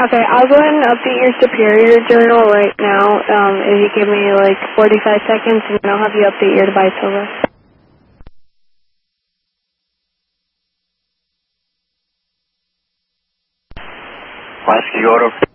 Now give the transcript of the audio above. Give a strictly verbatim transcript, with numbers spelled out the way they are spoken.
Okay, I'll go ahead and update your Superior journal right now. Um, if you give me like forty-five seconds, and then I'll have you update your device over. Lasky Auto.